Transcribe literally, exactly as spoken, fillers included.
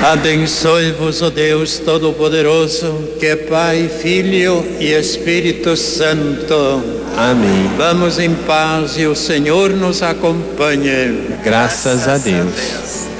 Abençoe-vos o Deus Todo-Poderoso, que é Pai, Filho e Espírito Santo. Amém. Vamos em paz e o Senhor nos acompanhe. Graças a Deus.